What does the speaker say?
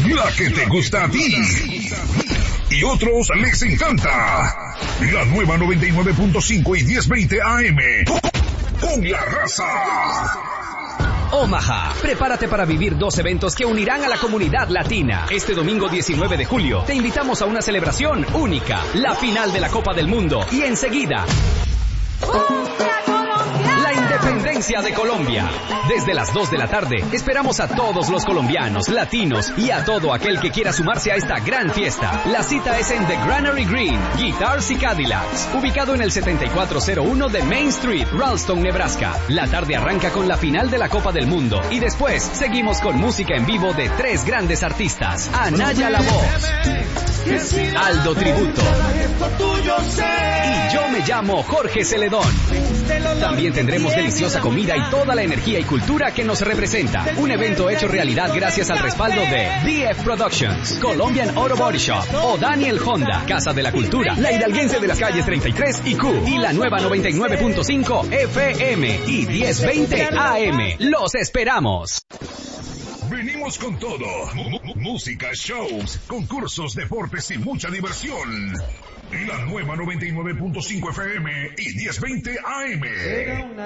la que te gusta a ti. Y otros les encanta. La nueva 99.5 y 1020 AM. Con la raza. Omaha, prepárate para vivir 2 eventos que unirán a la comunidad latina. Este domingo 19 de julio te invitamos a una celebración única, la final de la Copa del Mundo y enseguida la independencia de Colombia. Desde las 2 de la tarde esperamos a todos los colombianos, latinos y a todo aquel que quiera sumarse a esta gran fiesta. La cita es en The Granary Green, Guitars y Cadillacs, ubicado en el 7401 de Main Street, Ralston, Nebraska. La tarde arranca con la final de la Copa del Mundo y después seguimos con música en vivo de 3 grandes artistas: Anaya La Voz, Aldo Tributo y yo me llamo Jorge Celedón. También tendremos deliciosa comida y toda la energía y cultura que nos representa. Un evento hecho realidad gracias al respaldo de DF Productions, Colombian Auto Body Shop, o Daniel Honda, Casa de la Cultura, la hidalguense de las calles 33 y Q, y la nueva 99.5 FM y 1020 AM. ¡Los esperamos! Venimos con todo. Música, shows, concursos, deportes y mucha diversión. La nueva 99.5 FM y 1020 AM.